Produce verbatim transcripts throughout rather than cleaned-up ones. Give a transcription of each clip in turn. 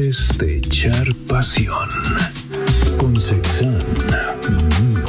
Noches de echar pasión con Sexan. Mm.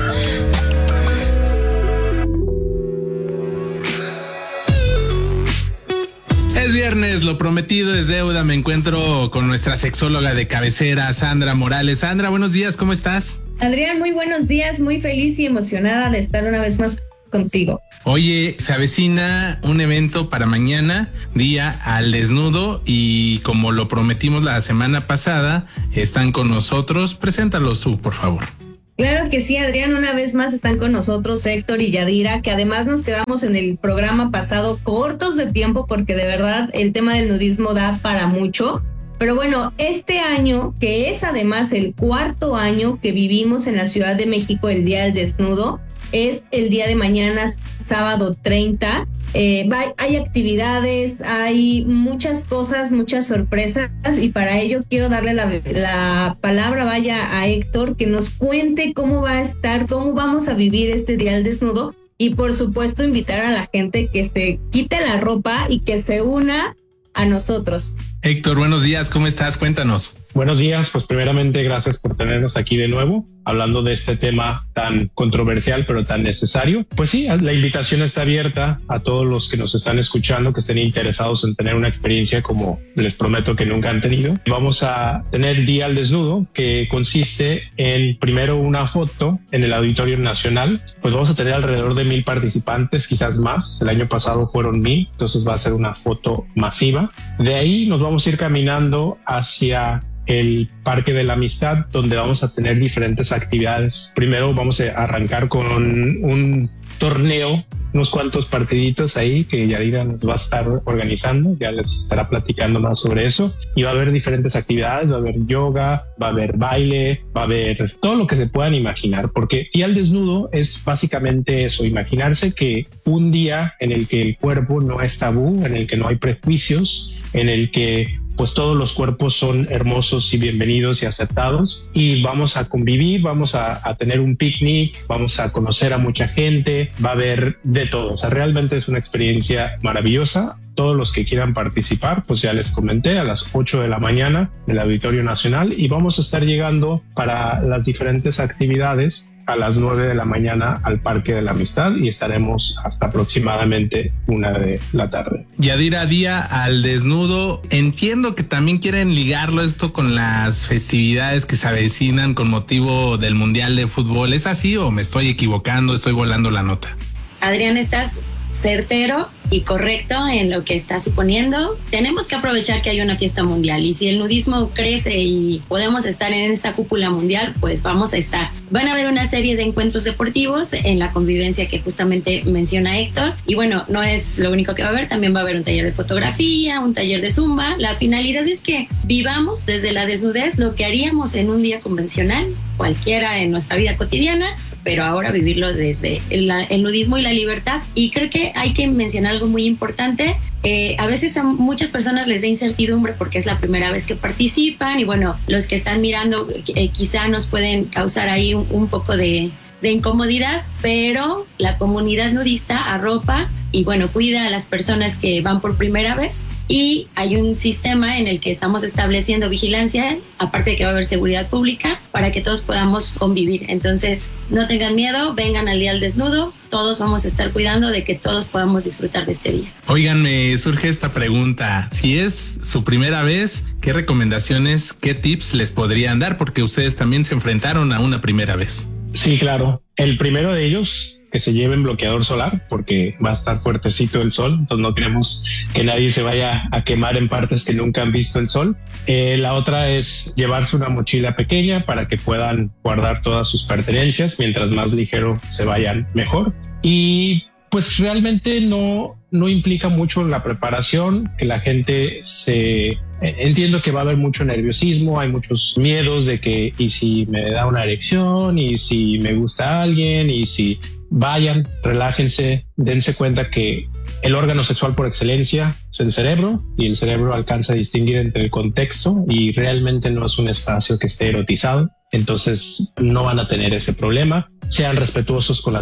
Es viernes, lo prometido es deuda. Me encuentro con nuestra sexóloga de cabecera, Sandra Morales. Sandra, buenos días, ¿cómo estás? Adrián, muy buenos días, muy feliz y emocionada de estar una vez más contigo. Oye, se avecina un evento para mañana, Día al Desnudo, y como lo prometimos la semana pasada, están con nosotros. Preséntalos tú, por favor. Claro que sí, Adrián, una vez más están con nosotros Héctor y Yadira, que además nos quedamos en el programa pasado cortos de tiempo porque de verdad el tema del nudismo da para mucho. Pero bueno, este año, que es además el cuarto año que vivimos en la Ciudad de México el Día del Desnudo, es el día de mañana, sábado treinta. Eh, va, hay actividades, hay muchas cosas, muchas sorpresas, y para ello quiero darle la, la palabra vaya a Héctor, que nos cuente cómo va a estar, cómo vamos a vivir este Día del Desnudo, y por supuesto invitar a la gente que se quite la ropa y que se una a nosotros. Héctor, buenos días, ¿cómo estás? Cuéntanos. Buenos días, pues primeramente gracias por tenernos aquí de nuevo, hablando de este tema tan controversial pero tan necesario. Pues sí, la invitación está abierta a todos los que nos están escuchando, que estén interesados en tener una experiencia como les prometo que nunca han tenido. Vamos a tener Día al Desnudo, que consiste en primero una foto en el Auditorio Nacional. Pues vamos a tener alrededor de mil participantes, quizás más. El año pasado fueron mil, entonces va a ser una foto masiva. De ahí nos vamos a ir caminando hacia el Parque de la Amistad, donde vamos a tener diferentes actividades. Primero vamos a arrancar con un torneo, unos cuantos partiditos ahí que Yadira nos va a estar organizando, ya les estará platicando más sobre eso, y va a haber diferentes actividades, va a haber yoga, va a haber baile, va a haber todo lo que se puedan imaginar, porque Día al Desnudo es básicamente eso, imaginarse que un día en el que el cuerpo no es tabú, en el que no hay prejuicios, en el que pues todos los cuerpos son hermosos y bienvenidos y aceptados, y vamos a convivir, vamos a, a tener un picnic, vamos a conocer a mucha gente, va a haber de todo. O sea, realmente es una experiencia maravillosa. Todos los que quieran participar, pues ya les comenté, a las ocho de la mañana del Auditorio Nacional, y vamos a estar llegando para las diferentes actividades a las nueve de la mañana al Parque de la Amistad, y estaremos hasta aproximadamente una de la tarde. Yadira, Día al Desnudo, entiendo que también quieren ligarlo esto con las festividades que se avecinan con motivo del Mundial de Fútbol. ¿Es así o me estoy equivocando, estoy volando la nota? Adrián, estás certero y correcto en lo que está suponiendo. Tenemos que aprovechar que hay una fiesta mundial, y si el nudismo crece y podemos estar en esta cúpula mundial, pues vamos a estar. Van a haber una serie de encuentros deportivos en la convivencia que justamente menciona Héctor, y bueno, no es lo único que va a haber, también va a haber un taller de fotografía, un taller de zumba. La finalidad es que vivamos desde la desnudez lo que haríamos en un día convencional, cualquiera en nuestra vida cotidiana, pero ahora vivirlo desde el, el nudismo y la libertad. Y creo que hay que mencionar algo muy importante. Eh, a veces a muchas personas les da incertidumbre porque es la primera vez que participan, y bueno, los que están mirando eh, quizá nos pueden causar ahí un, un poco de, de incomodidad, pero la comunidad nudista arropa y bueno, cuida a las personas que van por primera vez, y hay un sistema en el que estamos estableciendo vigilancia, aparte de que va a haber seguridad pública, para que todos podamos convivir. Entonces, no tengan miedo, vengan al Día al Desnudo, todos vamos a estar cuidando de que todos podamos disfrutar de este día. Oigan, me surge esta pregunta, si es su primera vez, ¿qué recomendaciones, qué tips les podrían dar? Porque ustedes también se enfrentaron a una primera vez. Sí, claro. El primero de ellos, que se lleven bloqueador solar, porque va a estar fuertecito el sol, entonces no queremos que nadie se vaya a quemar en partes que nunca han visto el sol. Eh, la otra es llevarse una mochila pequeña para que puedan guardar todas sus pertenencias, mientras más ligero se vayan mejor. Y pues realmente no, no implica mucho la preparación, que la gente se... Entiendo que va a haber mucho nerviosismo, hay muchos miedos de que y si me da una erección, y si me gusta alguien, y si... Vayan, relájense, dense cuenta que el órgano sexual por excelencia es el cerebro, y el cerebro alcanza a distinguir entre el contexto, y realmente no es un espacio que esté erotizado, entonces no van a tener ese problema. Sean respetuosos con las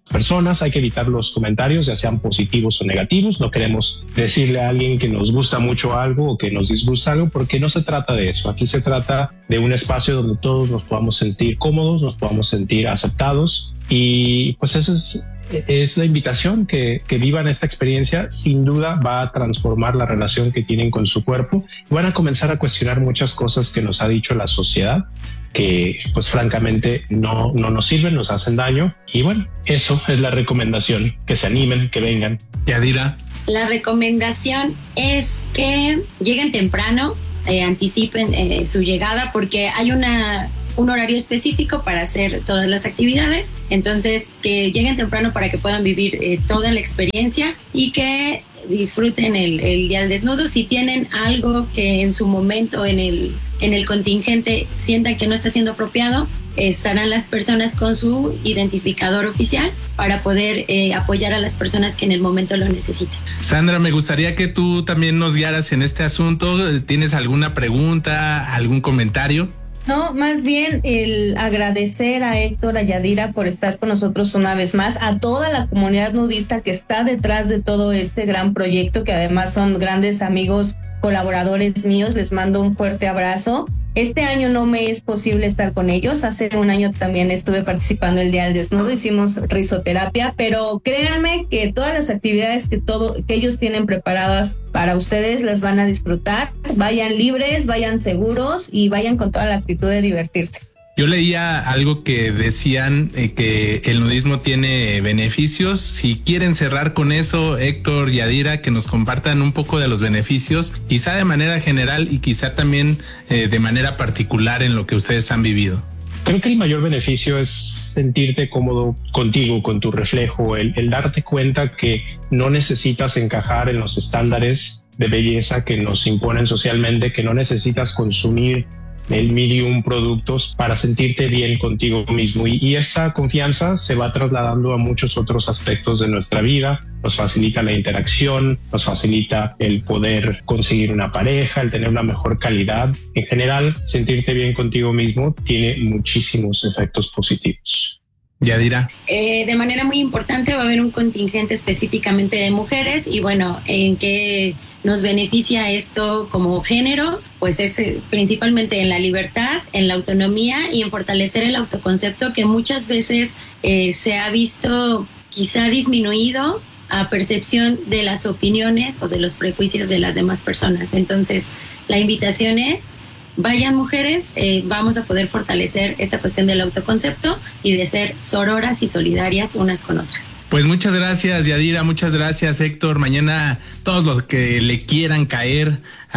personas, hay que evitar los comentarios, ya sean positivos o negativos. No queremos decirle a alguien que nos gusta mucho algo o que nos disgusta algo, porque no se trata de eso. Aquí se trata de un espacio donde todos nos podamos sentir cómodos, nos podamos sentir aceptados, y pues esa es, es la invitación, que, que vivan esta experiencia. Sin duda va a transformar la relación que tienen con su cuerpo, y van a comenzar a cuestionar muchas cosas que nos ha dicho la sociedad, que pues francamente no, no nos sirven, nos hacen daño. Y bueno, eso es la recomendación, que se animen, que vengan. Yadira. La recomendación es que lleguen temprano, eh, anticipen eh, su llegada, porque hay una un horario específico para hacer todas las actividades. Entonces, que lleguen temprano para que puedan vivir eh, toda la experiencia y que disfruten el, el Día del Desnudo. Si tienen algo que en su momento en el, en el contingente sientan que no está siendo apropiado, estarán las personas con su identificador oficial para poder eh, apoyar a las personas que en el momento lo necesiten. Sandra, me gustaría que tú también nos guiaras en este asunto. ¿Tienes alguna pregunta, algún comentario? No, más bien el agradecer a Héctor, a Yadira por estar con nosotros una vez más, a toda la comunidad nudista que está detrás de todo este gran proyecto, que además son grandes amigos, colaboradores míos. Les mando un fuerte abrazo. Este año no me es posible estar con ellos. Hace un año también estuve participando en el Día del Desnudo, hicimos risoterapia, pero créanme que todas las actividades que todo que ellos tienen preparadas para ustedes las van a disfrutar. Vayan libres, vayan seguros y vayan con toda la actitud de divertirse. Yo leía algo que decían eh, que el nudismo tiene beneficios. Si quieren cerrar con eso, Héctor y Yadira, que nos compartan un poco de los beneficios, quizá de manera general y quizá también eh, de manera particular en lo que ustedes han vivido. Creo que el mayor beneficio es sentirte cómodo contigo, con tu reflejo, el, el darte cuenta que no necesitas encajar en los estándares de belleza que nos imponen socialmente, que no necesitas consumir el mil y un productos para sentirte bien contigo mismo, y, y esa confianza se va trasladando a muchos otros aspectos de nuestra vida. Nos facilita la interacción, nos facilita el poder conseguir una pareja, el tener una mejor calidad. En general, sentirte bien contigo mismo tiene muchísimos efectos positivos. Yadira. Eh, de manera muy importante va a haber un contingente específicamente de mujeres, y bueno, ¿en qué nos beneficia esto como género? Pues es eh, principalmente en la libertad, en la autonomía y en fortalecer el autoconcepto, que muchas veces eh, se ha visto quizá disminuido a percepción de las opiniones o de los prejuicios de las demás personas. Entonces, la invitación es: vayan mujeres, eh, vamos a poder fortalecer esta cuestión del autoconcepto y de ser sororas y solidarias unas con otras. Pues muchas gracias, Yadira, muchas gracias, Héctor. Mañana todos los que le quieran caer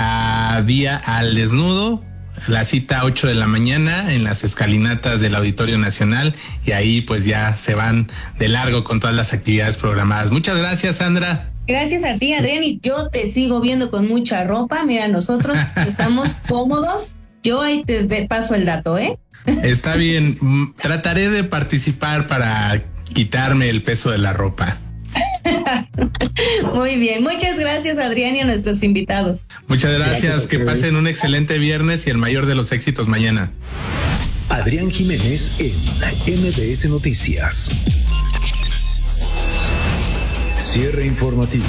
a Día al Desnudo, la cita ocho de la mañana en las escalinatas del Auditorio Nacional, y ahí pues ya se van de largo con todas las actividades programadas. Muchas gracias, Sandra. Gracias a ti, Adrián, y yo te sigo viendo con mucha ropa. Mira, nosotros estamos cómodos. Yo ahí te paso el dato, ¿eh? Está bien, trataré de participar para quitarme el peso de la ropa. Muy bien, muchas gracias, Adrián, y a nuestros invitados. Muchas gracias, gracias que pasen un excelente viernes y el mayor de los éxitos mañana. Adrián Jiménez en M B S Noticias. Cierre informativo.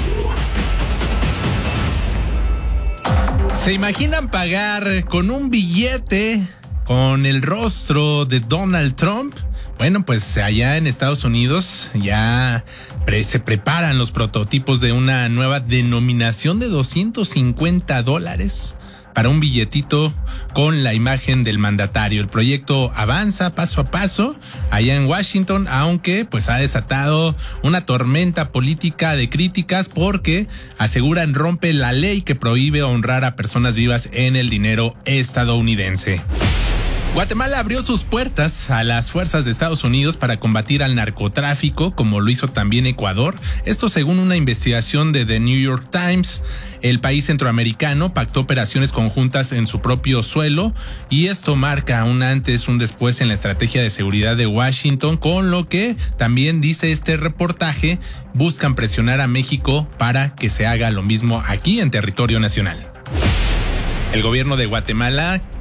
¿Se imaginan pagar con un billete con el rostro de Donald Trump? Bueno, pues allá en Estados Unidos ya pre- se preparan los prototipos de una nueva denominación de doscientos cincuenta dólares para un billetito con la imagen del mandatario. El proyecto avanza paso a paso allá en Washington, aunque pues ha desatado una tormenta política de críticas porque aseguran rompe la ley que prohíbe honrar a personas vivas en el dinero estadounidense. Guatemala abrió sus puertas a las fuerzas de Estados Unidos para combatir al narcotráfico, como lo hizo también Ecuador. Esto según una investigación de The New York Times. El país centroamericano pactó operaciones conjuntas en su propio suelo, y esto marca un antes, un después en la estrategia de seguridad de Washington, con lo que también dice este reportaje, buscan presionar a México para que se haga lo mismo aquí en territorio nacional. El gobierno de Guatemala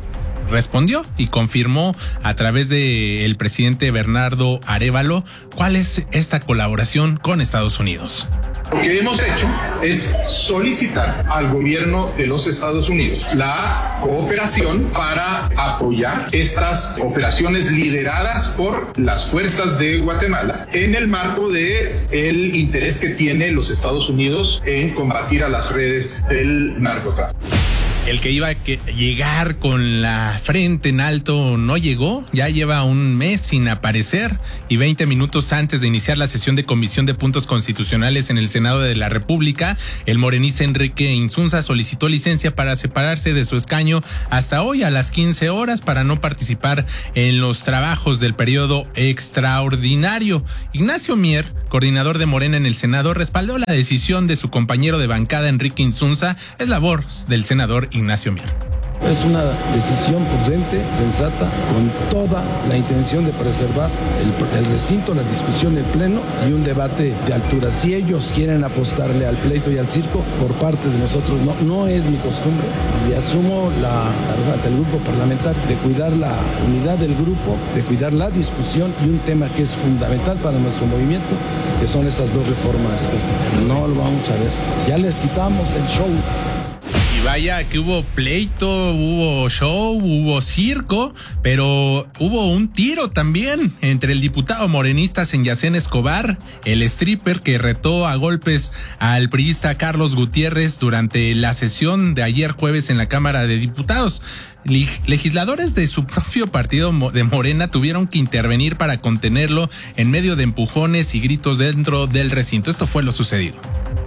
respondió y confirmó a través de el presidente Bernardo Arévalo cuál es esta colaboración con Estados Unidos. Lo que hemos hecho es solicitar al gobierno de los Estados Unidos la cooperación para apoyar estas operaciones lideradas por las fuerzas de Guatemala en el marco de el interés que tiene los Estados Unidos en combatir a las redes del narcotráfico. El que iba a que llegar con la frente en alto no llegó, ya lleva un mes sin aparecer y veinte minutos antes de iniciar la sesión de Comisión de Puntos Constitucionales en el Senado de la República, el morenista Enrique Insunza solicitó licencia para separarse de su escaño hasta hoy a las quince horas para no participar en los trabajos del periodo extraordinario. Ignacio Mier, coordinador de Morena en el Senado, respaldó la decisión de su compañero de bancada Enrique Insunza, es la voz del senador Ignacio Mier. Es una decisión prudente, sensata, con toda la intención de preservar el, el recinto, la discusión, el pleno y un debate de altura. Si ellos quieren apostarle al pleito y al circo, por parte de nosotros no, no es mi costumbre y asumo la, la verdad del grupo parlamentario de cuidar la unidad del grupo, de cuidar la discusión y un tema que es fundamental para nuestro movimiento, que son estas dos reformas constitucionales. No lo vamos a ver. Ya les quitamos el show. Vaya que hubo pleito, hubo show, hubo circo, pero hubo un tiro también entre el diputado morenista Senyacén Escobar, el stripper que retó a golpes al priista Carlos Gutiérrez durante la sesión de ayer jueves en la Cámara de Diputados. Legisladores de su propio partido de Morena tuvieron que intervenir para contenerlo en medio de empujones y gritos dentro del recinto. Esto fue lo sucedido.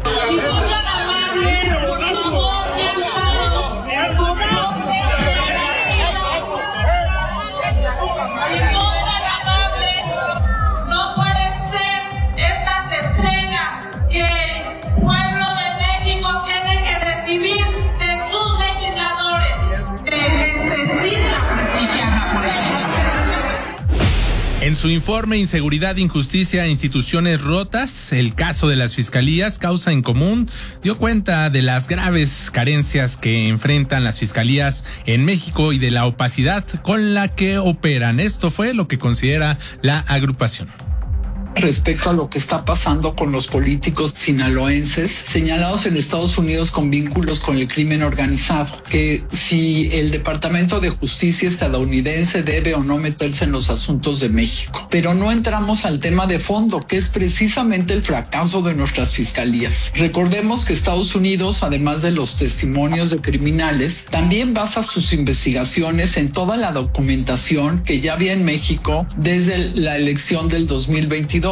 En su informe Inseguridad, Injusticia e Instituciones Rotas, el caso de las fiscalías, causa en común, dio cuenta de las graves carencias que enfrentan las fiscalías en México y de la opacidad con la que operan. Esto fue lo que considera la agrupación. Respecto a lo que está pasando con los políticos sinaloenses señalados en Estados Unidos con vínculos con el crimen organizado, que si el Departamento de Justicia estadounidense debe o no meterse en los asuntos de México. Pero no entramos al tema de fondo, que es precisamente el fracaso de nuestras fiscalías. Recordemos que Estados Unidos, además de los testimonios de criminales, también basa sus investigaciones en toda la documentación que ya había en México desde la elección del dos mil veintidós.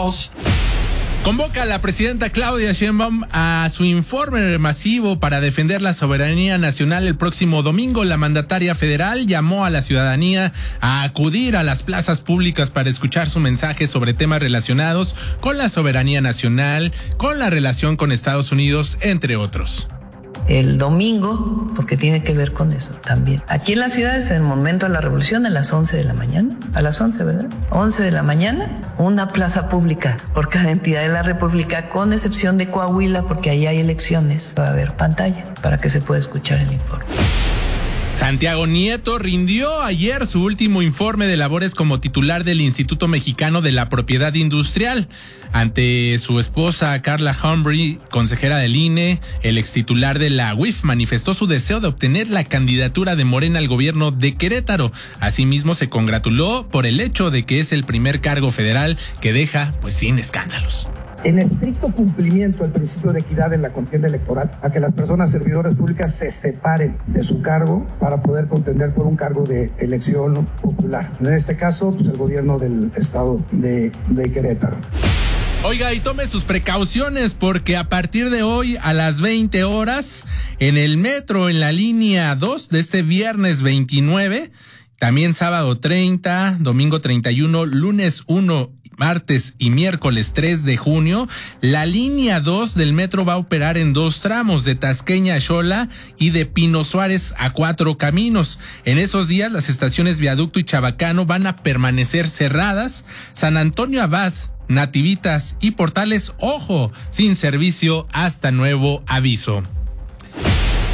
Convoca a la presidenta Claudia Sheinbaum a su informe masivo para defender la soberanía nacional el próximo domingo. La mandataria federal llamó a la ciudadanía a acudir a las plazas públicas para escuchar su mensaje sobre temas relacionados con la soberanía nacional, con la relación con Estados Unidos, entre otros. El domingo, porque tiene que ver con eso también. Aquí en la ciudad es el momento de la revolución a las once de la mañana. A las once, ¿verdad? once de la mañana, una plaza pública por cada entidad de la República, con excepción de Coahuila, porque ahí hay elecciones. Va a haber pantalla para que se pueda escuchar el informe. Santiago Nieto rindió ayer su último informe de labores como titular del Instituto Mexicano de la Propiedad Industrial. Ante su esposa Carla Humphrey, consejera del I N E, el extitular de la U I F manifestó su deseo de obtener la candidatura de Morena al gobierno de Querétaro. Asimismo, se congratuló por el hecho de que es el primer cargo federal que deja pues sin escándalos. En estricto cumplimiento del principio de equidad en la contienda electoral, a que las personas servidoras públicas se separen de su cargo para poder contender por un cargo de elección popular. En este caso, pues el gobierno del estado de, de Querétaro. Oiga, y tome sus precauciones porque a partir de hoy a las veinte horas en el metro, en la línea dos de este viernes veintinueve, también sábado treinta, domingo treinta y uno, lunes uno, martes y miércoles tres de junio, la línea dos del metro va a operar en dos tramos, de Tasqueña a Xola y de Pino Suárez a Cuatro Caminos. En esos días las estaciones Viaducto y Chabacano van a permanecer cerradas. San Antonio Abad, Nativitas y Portales, ojo, sin servicio hasta nuevo aviso.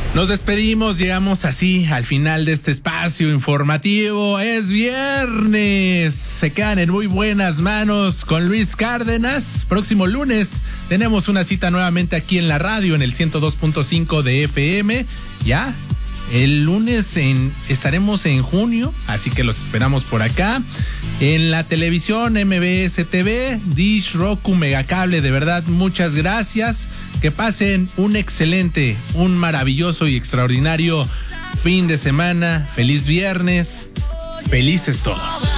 Nos despedimos, llegamos así al final de este espacio informativo. Es viernes, se quedan en muy buenas manos con Luis Cárdenas. Próximo lunes tenemos una cita nuevamente aquí en la radio en el ciento dos punto cinco de F M. Ya, el lunes en, estaremos en junio, así que los esperamos por acá. En la televisión M B S T V, Dish, Roku, Megacable, de verdad, muchas gracias. Que pasen un excelente, un maravilloso y extraordinario fin de semana. Feliz viernes. Felices todos.